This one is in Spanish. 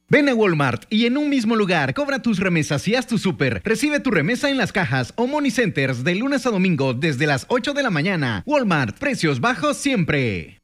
Ven a Walmart y en un mismo lugar cobra tus remesas y haz tu súper. Recibe tu remesa en las cajas o money centers de lunes a domingo desde las 8 de la mañana. Walmart, precios bajos siempre.